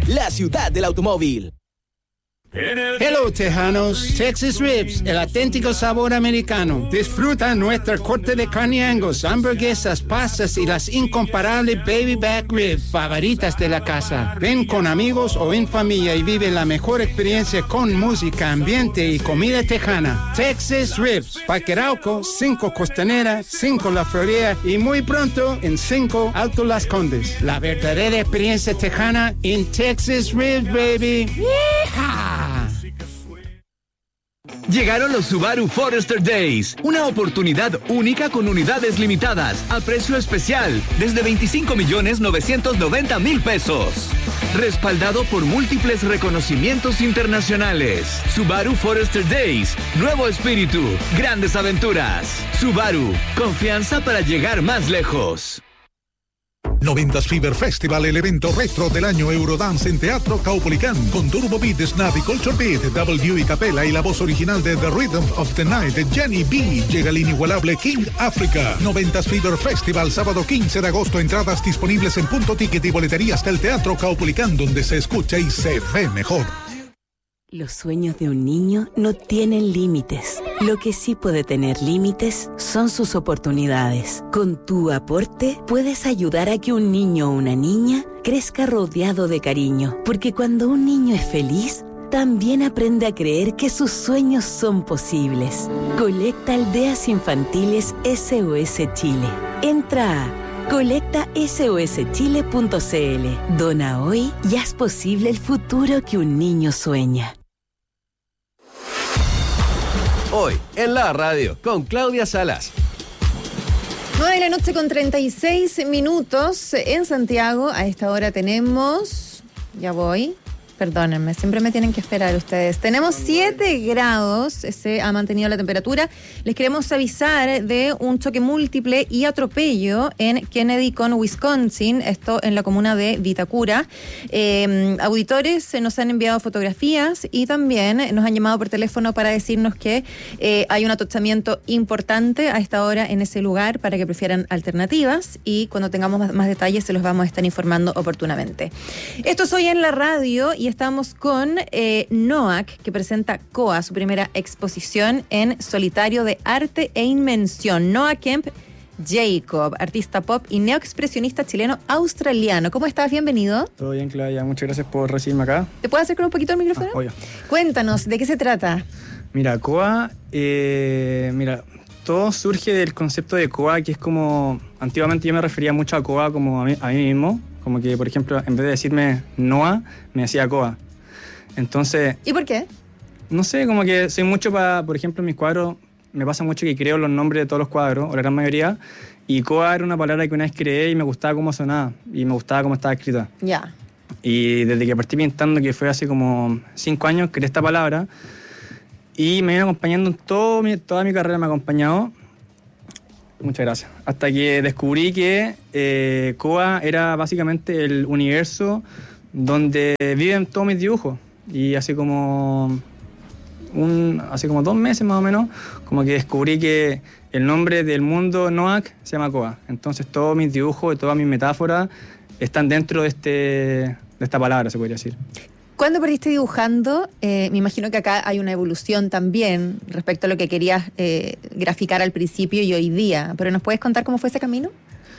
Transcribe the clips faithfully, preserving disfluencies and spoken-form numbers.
la ciudad del automóvil. Hello, tejanos. Texas Ribs, el auténtico sabor americano. Disfruta nuestra corte de carne Angus, hamburguesas, pastas y las incomparables baby back ribs favoritas de la casa. Ven con amigos o en familia y vive la mejor experiencia con música, ambiente y comida tejana. Texas Ribs, Parque Arauco, cinco Costanera, cinco La Florida y muy pronto en cinco Alto Las Condes. La verdadera experiencia tejana en Texas Ribs, baby. ¡Yeehaw! Llegaron los Subaru Forester Days, una oportunidad única con unidades limitadas a precio especial desde veinticinco millones novecientos noventa mil pesos. Respaldado por múltiples reconocimientos internacionales. Subaru Forester Days, nuevo espíritu, grandes aventuras. Subaru, confianza para llegar más lejos. noventas Fever Festival, el evento retro del año Eurodance en Teatro Caupolicán, con Turbo Beat, Snap y Culture Beat, W y Capella y la voz original de The Rhythm of the Night de Jenny B. Llega el inigualable King Africa. noventas Fever Festival, sábado quince de agosto, entradas disponibles en Punto Ticket y boleterías del Teatro Caupolicán, donde se escucha y se ve mejor. Los sueños de un niño no tienen límites. Lo que sí puede tener límites son sus oportunidades. Con tu aporte puedes ayudar a que un niño o una niña crezca rodeado de cariño. Porque cuando un niño es feliz, también aprende a creer que sus sueños son posibles. Colecta Aldeas Infantiles S O S Chile. Entra a colecta S O S chile punto c l. Dona hoy y haz posible el futuro que un niño sueña. Hoy, en la radio, con Claudia Salas. nueve de la noche con treinta y seis minutos en Santiago. A esta hora tenemos... Ya voy... Perdónenme, siempre me tienen que esperar ustedes. Tenemos siete grados, se ha mantenido la temperatura. Les queremos avisar de un choque múltiple y atropello en Kennedy con Wisconsin, esto en la comuna de Vitacura. Eh, auditores nos han enviado fotografías y también nos han llamado por teléfono para decirnos que eh, hay un atochamiento importante a esta hora en ese lugar para que prefieran alternativas, y cuando tengamos más, más detalles se los vamos a estar informando oportunamente. Esto es Hoy en la Radio y estamos con eh, NOAC, que presenta C O A, su primera exposición en solitario de arte e invención. Noah Kemp Jacob, artista pop y neoexpresionista chileno-australiano. ¿Cómo estás? Bienvenido. Todo bien, Claudia. Muchas gracias por recibirme acá. ¿Te puedo acercar un poquito el micrófono? Ah, obvio. Cuéntanos, ¿de qué se trata? Mira, C O A, eh, mira, todo surge del concepto de C O A, que es como... Antiguamente yo me refería mucho a C O A como a mí, a mí mismo. Como que, por ejemplo, en vez de decirme Noah, me decía C O A. Entonces... ¿Y por qué? No sé, como que soy mucho para... Por ejemplo, en mis cuadros me pasa mucho que creo los nombres de todos los cuadros, o la gran mayoría, y C O A era una palabra que una vez creé y me gustaba cómo sonaba, y me gustaba cómo estaba escrita. Ya. Yeah. Y desde que partí pintando, que fue hace como cinco años, creé esta palabra, y me viene acompañando en todo mi, toda mi carrera, me ha acompañado. Muchas gracias. Hasta que descubrí que eh, C O A era básicamente el universo donde viven todos mis dibujos. Y así como, un, hace como dos meses más o menos, como que descubrí que el nombre del mundo NOAC se llama C O A. Entonces todos mis dibujos y todas mis metáforas están dentro de, este, de esta palabra, se podría decir. ¿Cuándo partiste dibujando? Eh, me imagino que acá hay una evolución también respecto a lo que querías eh, graficar al principio y hoy día. ¿Pero nos puedes contar cómo fue ese camino?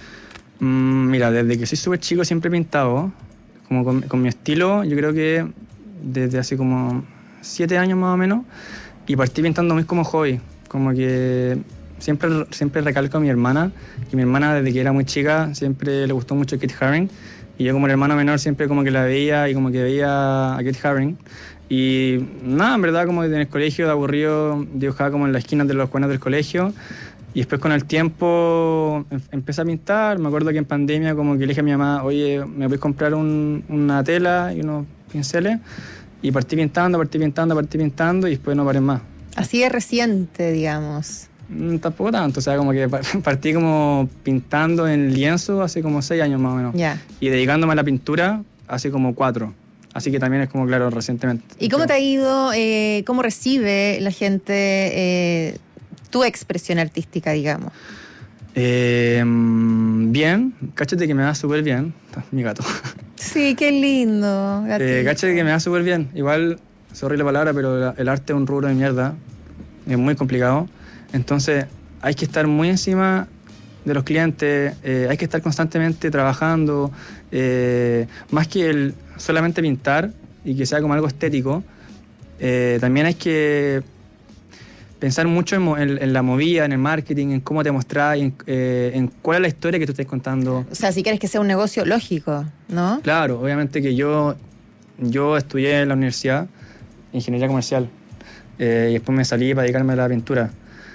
Mm, mira, desde que soy súper chico siempre he pintado, como con, con mi estilo, yo creo que desde hace como siete años más o menos, y partí pintando muy como hobby. Como que siempre, siempre recalco a mi hermana, que mi hermana desde que era muy chica siempre le gustó mucho Kit Haring. Y yo como el hermano menor siempre como que la veía y como que veía a Kit Haring. Y nada, en verdad como en el colegio de aburrido dibujaba como en las esquinas de los cuadernos del colegio. Y después con el tiempo em- empecé a pintar. Me acuerdo que en pandemia como que le dije a mi mamá, oye, ¿me puedes comprar un, una tela y unos pinceles? Y partí pintando, partí pintando, partí pintando y después no paré más. Así de reciente, digamos. Mm, tampoco tanto, o sea, como que partí como pintando en lienzo hace como seis años más o menos. Ya. Y dedicándome a la pintura hace como cuatro. Así que también es como, claro, recientemente. ¿Y cómo te ha ido? Eh, ¿Cómo recibe la gente eh, tu expresión artística, digamos? Eh, bien, cáchate que me da súper bien. Mi gato. Sí. Sí, qué lindo. Eh, caché que me da súper bien. Igual, sorry la palabra, pero el arte es un rubro de mierda. Es muy complicado. Entonces, hay que estar muy encima de los clientes. Eh, hay que estar constantemente trabajando. Eh, más que el solamente pintar y que sea como algo estético, eh, también hay que pensar mucho en, en, en la movida, en el marketing, en cómo te mostrás, en, eh, en cuál es la historia que tú estás contando. O sea, si quieres que sea un negocio lógico, ¿no? Claro, obviamente que yo, yo estudié en la universidad ingeniería comercial eh, y después me salí para dedicarme a la pintura.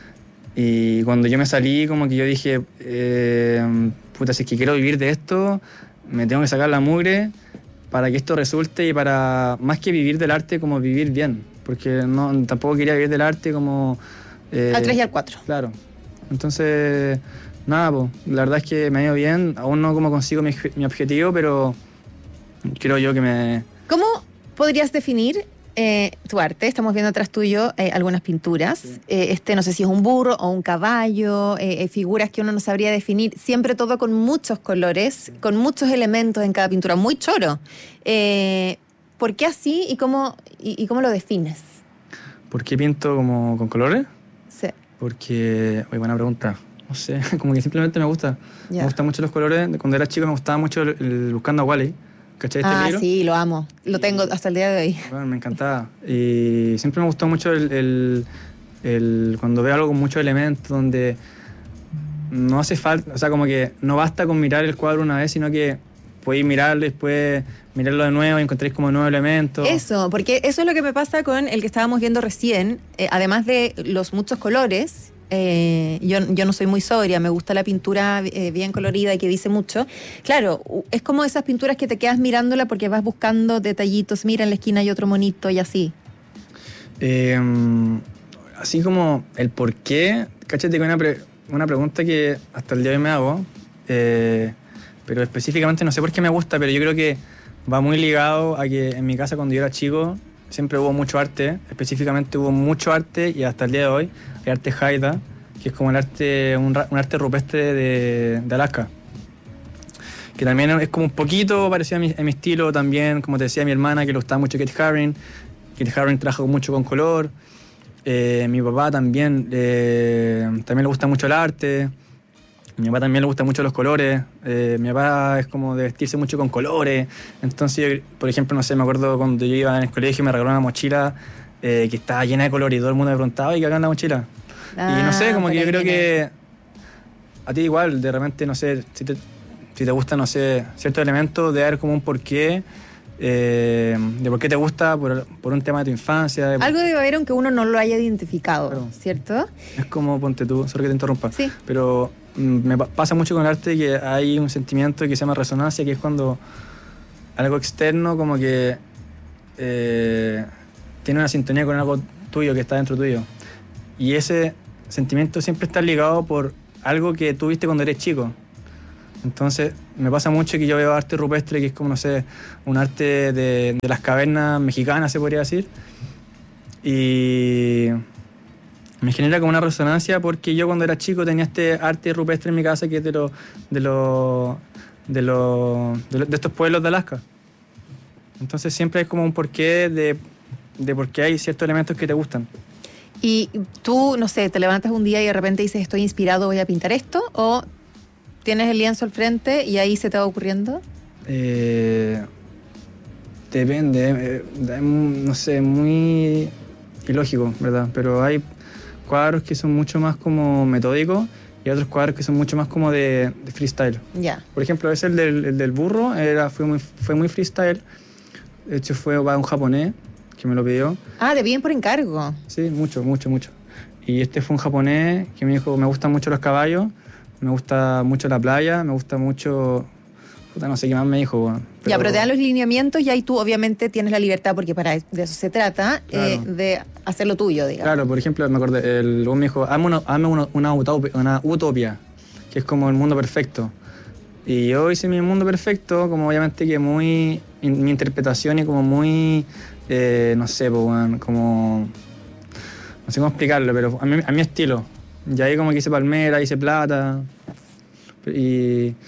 Y cuando yo me salí, como que yo dije, eh, puta, si es que quiero vivir de esto, me tengo que sacar la mugre para que esto resulte y para, más que vivir del arte, como vivir bien. Porque no, tampoco quería vivir del arte como... Eh, al tres y al cuatro. Claro. Entonces, nada, pues, la verdad es que me ha ido bien. Aún no como consigo mi, mi objetivo, pero creo yo que me... ¿Cómo podrías definir eh, tu arte? Estamos viendo atrás tuyo eh, algunas pinturas. Sí. Eh, este no sé si es un burro o un caballo, eh, eh, figuras que uno no sabría definir. Siempre todo con muchos colores, sí. con muchos elementos en cada pintura. Muy choro. Eh... ¿Por qué así y cómo, y, y cómo lo defines? ¿Por qué pinto como con colores? Sí. Porque, oye, buena pregunta. No sé, como que simplemente me gusta. Yeah. Me gustan mucho los colores. Cuando era chico me gustaba mucho el, el Buscando a Wally. ¿Cachai este ah, libro? Sí, lo amo. Lo tengo hasta el día de hoy. Bueno, me encantaba. Y siempre me gustó mucho el, el, el cuando veo algo con muchos elementos, donde no hace falta, o sea, como que no basta con mirar el cuadro una vez, sino que podéis mirarlo y después mirarlo de nuevo y encontréis como nuevos elementos. Eso, porque eso es lo que me pasa con el que estábamos viendo recién. Eh, además de los muchos colores, eh, yo, yo no soy muy sobria, me gusta la pintura eh, bien colorida y que dice mucho. Claro, es como esas pinturas que te quedas mirándola porque vas buscando detallitos. Mira, en la esquina hay otro monito y así. Eh, así como el por qué, cáchate con una, pre, una pregunta que hasta el día de hoy me hago. Eh, pero específicamente no sé por qué me gusta, pero yo creo que va muy ligado a que en mi casa cuando yo era chico siempre hubo mucho arte, específicamente hubo mucho arte y hasta el día de hoy hay arte Haida, que es como el arte, un, un arte rupestre de, de Alaska, que también es como un poquito parecido a mi, a mi estilo también, como te decía mi hermana que le gustaba mucho Kate Haring. Kate Haring trabaja mucho con color, eh, mi papá también, eh, también le gusta mucho el arte. Mi papá también le gustan mucho los colores, eh, mi papá es como de vestirse mucho con colores, entonces yo, por ejemplo, no sé, me acuerdo cuando yo iba en el colegio me regaló una mochila eh, que estaba llena de colores y todo el mundo me preguntaba, ¿y qué acá en la mochila? Ah, y no sé, como que yo creo que a ti igual, de repente, no sé, si te, si te gusta, no sé, ciertos elementos, de haber como un porqué, eh, de por qué te gusta, por, por un tema de tu infancia. De Algo debe haber aunque uno no lo haya identificado, claro. ¿Cierto? Es como, ponte tú, sorry que te interrumpa, sí. pero me pasa mucho con el arte que hay un sentimiento que se llama resonancia, que es cuando algo externo como que eh, tiene una sintonía con algo tuyo que está dentro tuyo. Y ese sentimiento siempre está ligado por algo que tú viste cuando eres chico. Entonces me pasa mucho que yo veo arte rupestre, que es como, no sé, un arte de, de las cavernas mexicanas, se podría decir. Y me genera como una resonancia porque yo cuando era chico tenía este arte rupestre en mi casa que es de los de los de los de, lo, de estos pueblos de Alaska. Entonces siempre hay como un porqué de, de por qué hay ciertos elementos que te gustan. Y tú, no sé, te levantas un día y de repente dices estoy inspirado, voy a pintar esto, o tienes el lienzo al frente y ahí se te va ocurriendo. Eh, depende, eh, no sé, muy ilógico, ¿verdad? Pero hay cuadros que son mucho más como metódicos y otros cuadros que son mucho más como de, de freestyle. Ya. Yeah. Por ejemplo, ese el del, el del burro era, fue, muy, fue muy freestyle. De hecho, fue para un japonés que me lo pidió. Ah, de bien por encargo. Sí, mucho, mucho, mucho. Y este fue un japonés que me dijo, me gustan mucho los caballos, me gusta mucho la playa, me gusta mucho... Puta, no sé qué más me dijo. Bueno, pero... Ya, pero te dan los lineamientos y ahí tú obviamente tienes la libertad, porque para de eso se trata, claro. eh, de hacer lo tuyo, digamos. Claro, por ejemplo, me acordé, el me dijo, hazme una, hazme una, una, utopia, una utopia, que es como el mundo perfecto. Y yo hice mi mundo perfecto, como obviamente que muy... mi interpretación y como muy... Eh, no sé, pues, bueno, como... No sé cómo explicarlo, pero a mi, a mi estilo. Y ahí como que hice palmera, hice plata. Y...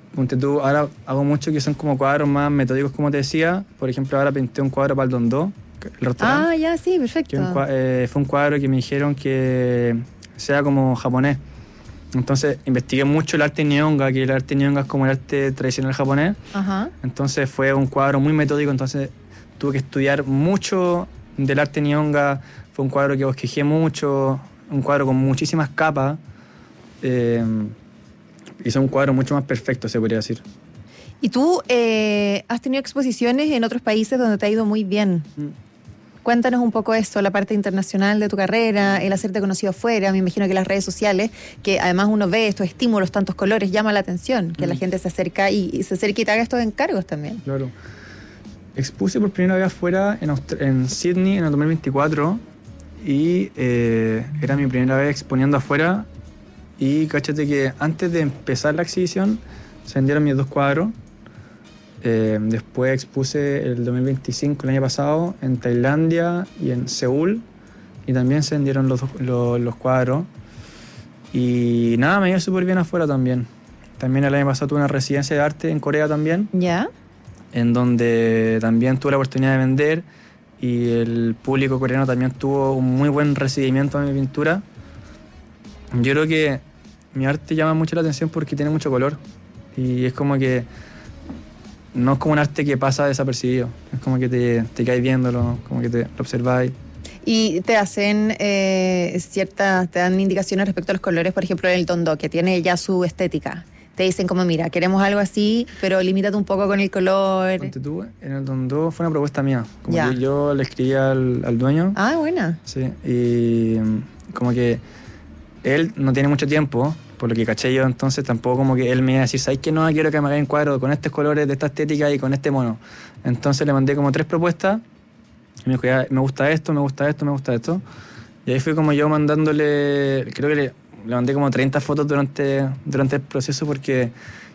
ponte tú, ahora hago mucho que son como cuadros más metódicos, como te decía. Por ejemplo, ahora pinté un cuadro para el Dondó, el restaurante. Ah, ya, sí, perfecto. Que un, eh, fue un cuadro que me dijeron que sea como japonés. Entonces investigué mucho el arte Nihonga, que el arte Nihonga es como el arte tradicional japonés. Ajá. Entonces fue un cuadro muy metódico, entonces tuve que estudiar mucho del arte Nihonga. Fue un cuadro que bosquejé mucho, un cuadro con muchísimas capas. Eh, hizo un cuadro mucho más perfecto, se podría decir. Y tú eh, has tenido exposiciones en otros países donde te ha ido muy bien. Mm. Cuéntanos un poco eso, la parte internacional de tu carrera, el hacerte conocido afuera. Me imagino que las redes sociales, que además uno ve estos estímulos, tantos colores, llama la atención, que mm. la gente se acerca y, y se acerca y te haga estos encargos también. Claro. Expuse por primera vez afuera en, Aust- en Sydney en el dos mil veinticuatro y eh, era mi primera vez exponiendo afuera. Y cáchate que antes de empezar la exhibición se vendieron mis dos cuadros. Eh, después expuse el dos mil veinticinco, el año pasado, en Tailandia y en Seúl. Y también se vendieron los, los, los cuadros. Y nada, me iba súper bien afuera también. También el año pasado tuve una residencia de arte en Corea también. ¿Ya? En donde también tuve la oportunidad de vender. Y el público coreano también tuvo un muy buen recibimiento a mi pintura. Yo creo que mi arte llama mucho la atención porque tiene mucho color. Y es como que no es como un arte que pasa desapercibido. Es como que te, te caes viéndolo, como que te lo observáis. Y te hacen eh, ciertas, te dan indicaciones respecto a los colores, por ejemplo, el Dondó, que tiene ya su estética. Te dicen como, mira, queremos algo así, pero limítate un poco con el color. Ponte tú, en el Dondó fue una propuesta mía. Como ya. que yo le escribí al, al dueño. Ah, buena. Sí, y como que él no tiene mucho tiempo, por lo que caché yo, entonces tampoco como que él me iba a decir, ¿sabes qué? No, quiero que me hagan cuadro con estos colores, de esta estética y con este mono. Entonces le mandé como tres propuestas y me dijo, ya, me gusta esto, me gusta esto, me gusta esto. Y ahí fue como yo mandándole, creo que le, le mandé como treinta fotos durante, durante el proceso porque,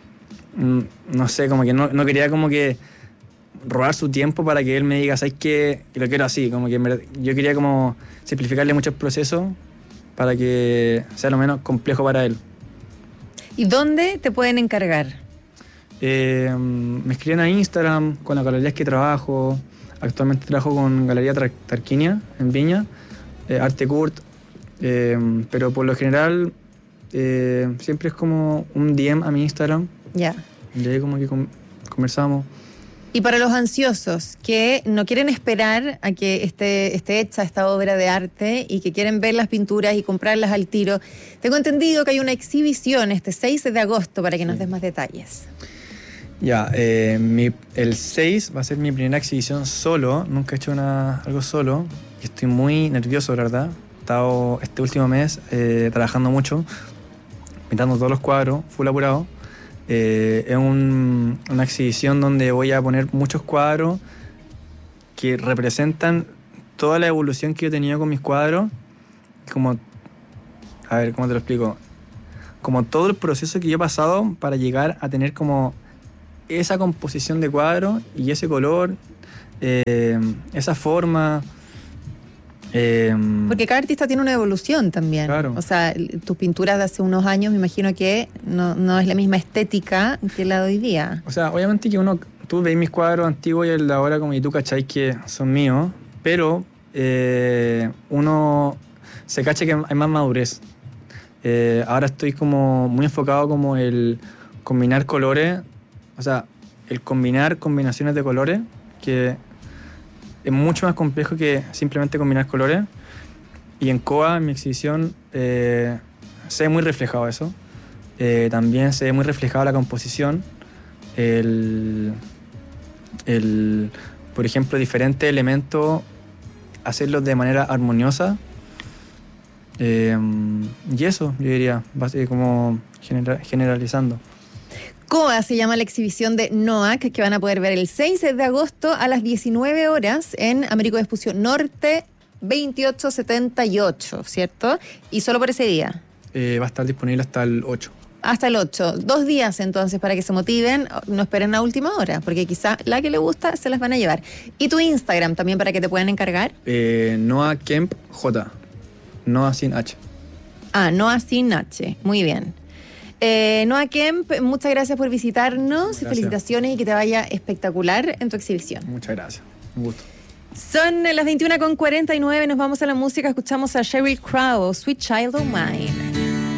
no sé, como que no, no quería como que robar su tiempo para que él me diga, ¿sabes qué? Que lo quiero así, como que yo quería como simplificarle mucho el proceso para que sea lo menos complejo para él. ¿Y dónde te pueden encargar? Eh, me escriben a Instagram con las galerías que trabajo. Actualmente trabajo con Galería Tar- Tarquinia en Viña, eh, Arte Kurt, eh, pero por lo general eh, siempre es como un D M a mi Instagram. Ya. Y ahí como que com- conversamos. Y para los ansiosos que no quieren esperar a que esté, esté hecha esta obra de arte y que quieren ver las pinturas y comprarlas al tiro, tengo entendido que hay una exhibición este seis de agosto para que nos des más detalles. Ya, eh, mi, el seis va a ser mi primera exhibición solo, nunca he hecho una, algo solo, y estoy muy nervioso, la verdad. He estado este último mes eh, trabajando mucho, pintando todos los cuadros, full apurado. Eh, es un, una exhibición donde voy a poner muchos cuadros que representan toda la evolución que yo he tenido con mis cuadros. Como, a ver, ¿cómo te lo explico? Como todo el proceso que yo he pasado para llegar a tener como esa composición de cuadro y ese color, eh, esa forma. Eh, Porque cada artista tiene una evolución también. Claro. O sea, tus pinturas de hace unos años me imagino que no, no es la misma estética que la de hoy día. O sea, obviamente que uno, tú veis mis cuadros antiguos y el de ahora como y tú cacháis que son míos, pero eh, uno se cacha que hay más madurez. Eh, ahora estoy como muy enfocado como el combinar colores, o sea, el combinar combinaciones de colores, que es mucho más complejo que simplemente combinar colores. Y en C O A, en mi exhibición, eh, se ve muy reflejado eso. Eh, también se ve muy reflejada la composición. El, el, por ejemplo, diferentes elementos, hacerlos de manera armoniosa. Eh, y eso, yo diría, como genera, generalizando. C O A se llama la exhibición de NOAC, que van a poder ver el seis de agosto a las diecinueve horas en Américo Vespucio Norte veintiocho setenta y ocho, ¿cierto? Y solo por ese día. Eh, va a estar disponible hasta el ocho. Hasta el ocho. Dos días entonces para que se motiven, no esperen a última hora, porque quizá la que le gusta se las van a llevar. ¿Y tu Instagram también para que te puedan encargar? Eh, Noah Kemp J. Noah sin H. Ah, Noah sin H. Muy bien. Eh, Noah Kemp, muchas gracias por visitarnos. Gracias. Felicitaciones y que te vaya espectacular en tu exhibición. Muchas gracias. Un gusto. Son las veintiuna con cuarenta y nueve. Nos vamos a la música. Escuchamos a Sheryl Crow, Sweet Child O' Mine.